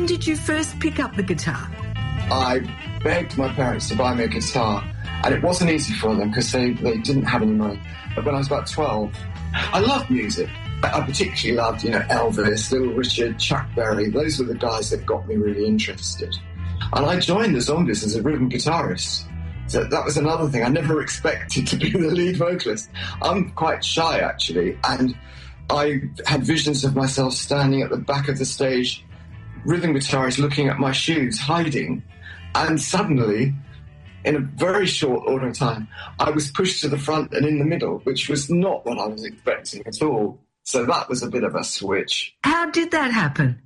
When did you first pick up the guitar? I begged my parents to buy me a guitar, and it wasn't easy for them because they didn't have any money. But when I was about 12, I loved music. I particularly loved, Elvis, Little Richard, Chuck Berry. Those were the guys that got me really interested. And I joined the Zombies as a rhythm guitarist. So that was another thing. I never expected to be the lead vocalist. I'm quite shy, actually, and I had visions of myself standing at the back of the stage, rhythm guitarist looking at my shoes, hiding, and suddenly, in a very short order of time, I was pushed to the front and in the middle, which was not what I was expecting at all. So that was a bit of a switch. How did that happen?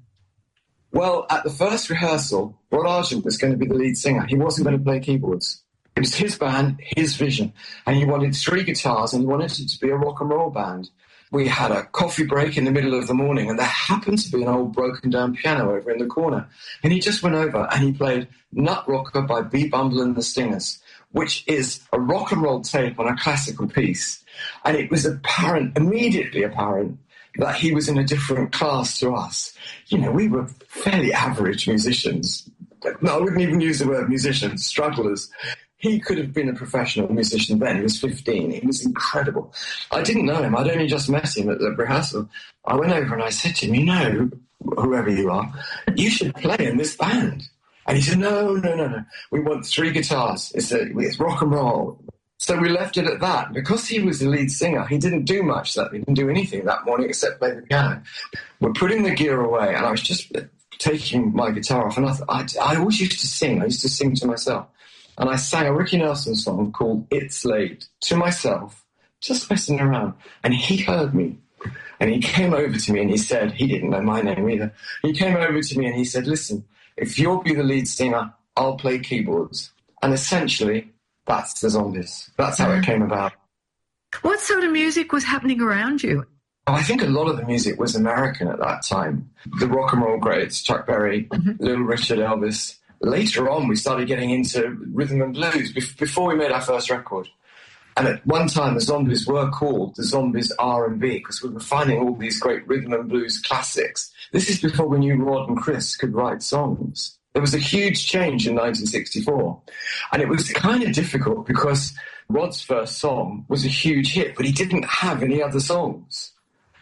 Well, at the first rehearsal, Rod Argent was going to be the lead singer. He wasn't going to play keyboards. It was his band, his vision, and he wanted 3 guitars and he wanted it to be a rock and roll band. We had a coffee break in the middle of the morning and there happened to be an old broken down piano over in the corner. And he just went over and he played Nut Rocker by B. Bumble and the Stingers, which is a rock and roll tape on a classical piece. And it was immediately apparent, that he was in a different class to us. We were fairly average musicians. No, I wouldn't even use the word musicians, strugglers. He could have been a professional musician then. He was 15. He was incredible. I didn't know him. I'd only just met him at the rehearsal. I went over and I said to him, whoever you are, you should play in this band. And he said, no. We want 3 guitars. It's rock and roll. So we left it at that. Because he was the lead singer, he didn't do much. He didn't do anything that morning except play the piano. We're putting the gear away, and I was just taking my guitar off. And I always used to sing. I used to sing to myself. And I sang a Ricky Nelson song called It's Late to myself, just messing around. And he heard me. And he came over to me and he said, he didn't know my name either. He came over to me and he said, listen, if you'll be the lead singer, I'll play keyboards. And essentially, that's the Zombies. That's how it came about. What sort of music was happening around you? I think a lot of the music was American at that time. The rock and roll greats, Chuck Berry, Little Richard, Elvis. Later on, we started getting into rhythm and blues before we made our first record. And at one time, the Zombies were called the Zombies R&B because we were finding all these great rhythm and blues classics. This is before we knew Rod and Chris could write songs. There was a huge change in 1964. And it was kind of difficult because Rod's first song was a huge hit, but he didn't have any other songs.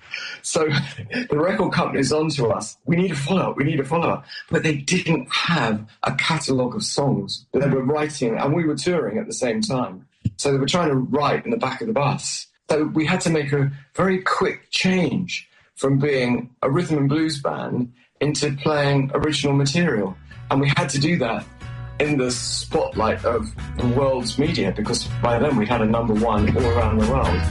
So the record company's onto us. We need a follow-up. But they didn't have a catalogue of songs. They were writing, and we were touring at the same time. So they were trying to write in the back of the bus. So we had to make a very quick change from being a rhythm and blues band into playing original material. And we had to do that in the spotlight of the world's media because by then we had a #1 all around the world.